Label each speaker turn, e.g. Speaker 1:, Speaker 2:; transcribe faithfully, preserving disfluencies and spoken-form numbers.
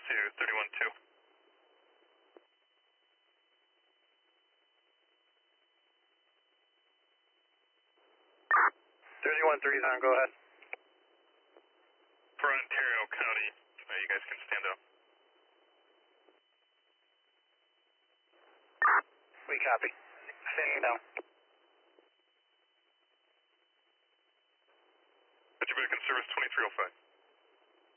Speaker 1: to thirty-one two.
Speaker 2: thirty-one three is on, go ahead.
Speaker 1: For Ontario County, uh, you guys can stand up.
Speaker 2: We copy. Standing down.
Speaker 1: Put you back in service twenty-three oh five.